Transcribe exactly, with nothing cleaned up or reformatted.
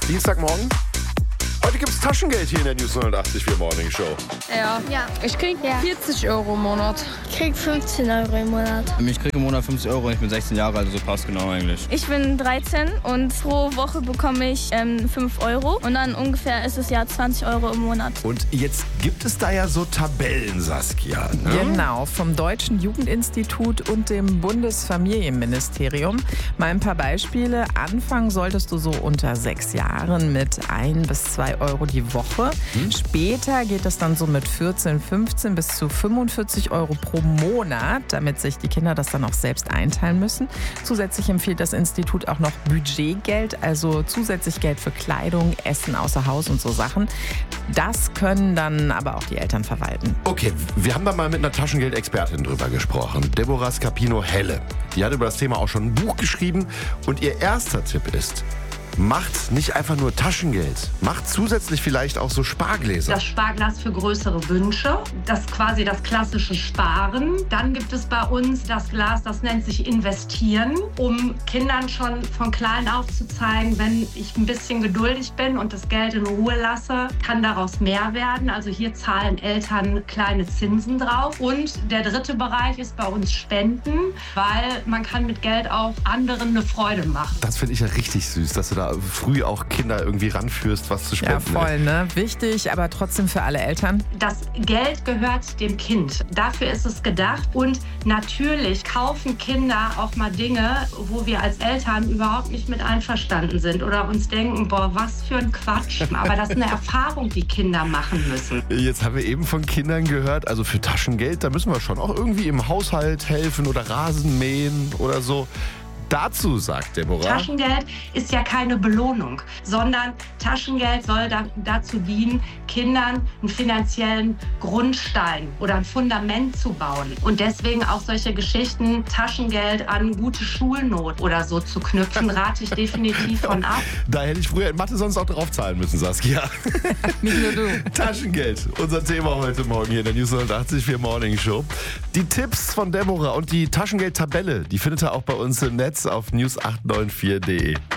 Dienstagmorgen. Heute gibt es Taschengeld hier in der News neunundachtzig Komma vier Morning Show. Ja. Ja. Ich krieg Ja. vierzig Euro im Monat. Ich krieg fünfzehn Euro im Monat. Ich kriege im Monat fünfzig Euro und ich bin sechzehn Jahre alt, also passt genau eigentlich. Ich bin dreizehn und pro Woche bekomme ich ähm, fünf Euro und dann ungefähr ist es ja zwanzig Euro im Monat. Und jetzt gibt es da ja so Tabellen, Saskia. Ne? Genau, vom Deutschen Jugendinstitut und dem Bundesfamilienministerium. Mal ein paar Beispiele. Anfangen solltest du so unter sechs Jahren mit ein bis zwei Euro die Woche. Hm. Später geht es dann so mit vierzehn, fünfzehn bis zu fünfundvierzig Euro pro Monat, damit sich die Kinder das dann auch selbst einteilen müssen. Zusätzlich empfiehlt das Institut auch noch Budgetgeld, also zusätzlich Geld für Kleidung, Essen außer Haus und so Sachen. Das können dann aber auch die Eltern verwalten. Okay, wir haben da mal mit einer Taschengeldexpertin drüber gesprochen. Deborah Scapino-Helle. Die hat über das Thema auch schon ein Buch geschrieben. Und ihr erster Tipp ist: Macht nicht einfach nur Taschengeld. Macht zusätzlich vielleicht auch so Spargläser. Das Sparglas für größere Wünsche. Das ist quasi das klassische Sparen. Dann gibt es bei uns das Glas, das nennt sich Investieren, um Kindern schon von klein auf zu zeigen, wenn ich ein bisschen geduldig bin und das Geld in Ruhe lasse, kann daraus mehr werden. Also hier zahlen Eltern kleine Zinsen drauf. Und der dritte Bereich ist bei uns Spenden, weil man kann mit Geld auch anderen eine Freude machen. Das finde ich ja richtig süß, dass du da früh auch Kinder irgendwie ranführst, was zu spenden. Ja, voll, ne? Wichtig, aber trotzdem für alle Eltern. Das Geld gehört dem Kind. Dafür ist es gedacht. Und natürlich kaufen Kinder auch mal Dinge, wo wir als Eltern überhaupt nicht mit einverstanden sind oder uns denken, boah, was für ein Quatsch. Aber das ist eine Erfahrung, die Kinder machen müssen. Jetzt haben wir eben von Kindern gehört, also für Taschengeld, da müssen wir schon auch irgendwie im Haushalt helfen oder Rasen mähen oder so. Dazu sagt Deborah: Taschengeld ist ja keine Belohnung, sondern Taschengeld soll da, dazu dienen, Kindern einen finanziellen Grundstein oder ein Fundament zu bauen. Und deswegen auch solche Geschichten, Taschengeld an gute Schulnot oder so zu knüpfen, rate ich definitiv von ab. Da hätte ich früher in Mathe sonst auch drauf zahlen müssen, Saskia. Nicht nur du. Taschengeld, unser Thema heute Morgen hier in der News neunundachtzig Komma vier Morning Show. Die Tipps von Deborah und die Taschengeld-Tabelle, die findet ihr auch bei uns im Netz auf news acht neun vier punkt de.